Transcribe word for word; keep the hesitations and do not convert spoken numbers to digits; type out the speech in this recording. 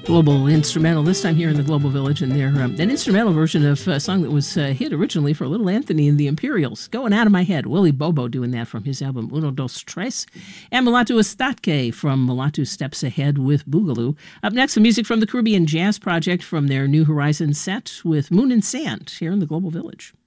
Global instrumental, this time here in the Global Village, and they're um, an instrumental version of a song that was uh, hit originally for Little Anthony and the Imperials. Going Out of My Head. Willie Bobo doing that from his album Uno Dos Tres. And Mulatu Estatke from Mulatu Steps Ahead with Boogaloo. Up next, some music from the Caribbean Jazz Project from their New Horizons set with Moon and Sand here in the Global Village.